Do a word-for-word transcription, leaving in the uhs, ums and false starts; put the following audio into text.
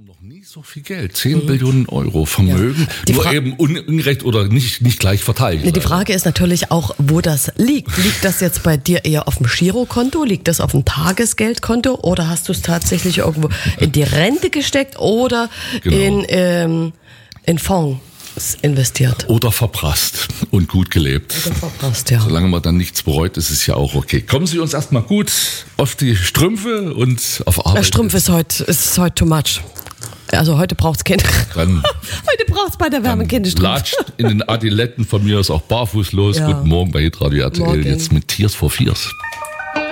Noch nie so viel Geld, zehn mhm. Billionen Euro Vermögen, ja. nur Fra- eben ungerecht oder nicht, nicht gleich verteilt. Die Frage ist natürlich auch, wo das liegt. Liegt das jetzt bei dir eher auf dem Girokonto, liegt das auf dem Tagesgeldkonto oder hast du es tatsächlich irgendwo in die Rente gesteckt oder genau. in, ähm, in Fonds investiert? Oder verprasst und gut gelebt. Oder verprasst, ja. Solange man dann nichts bereut, ist es ja auch okay. Kommen Sie uns erstmal gut auf die Strümpfe und auf Arbeit. Der Strumpf ist heute, ist heute too much. Also heute braucht's keine. Dann, heute braucht's bei der Wärme keine Strumpf. Latscht in den Adiletten von mir ist auch barfuß los. Ja. Guten Morgen bei Hitradio R T L. Morgen. Jetzt mit Tears for Fears.